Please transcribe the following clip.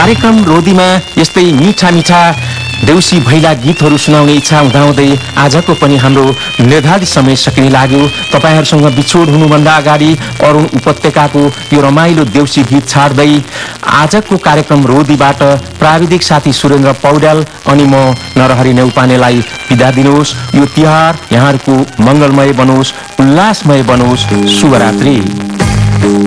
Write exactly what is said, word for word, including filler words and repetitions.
कार्यक्रम रोदीमा यस्तै मिठा मिठा देउसी भैला गीतहरू सुनाउने इच्छा हुँदाहुँदै आजको पनि हाम्रो निर्धारित समय सकिने लाग्यो। तपाईहरुसँग बिछोड हुनुभन्दा अगाडि अरुण उपत्यकाको यो रमाइलो देउसी गीत छाड्दै आजको कार्यक्रम रोदीबाट प्राविधिक साथी सुरेन्द्र पौड्याल अनि म नरहरि नेउपानेलाई बिदा दिनुहोस्। यो तिहार यहाँहरुको मंगलमय बनोस्, उल्लासमय बनोस्। शुभरात्रि।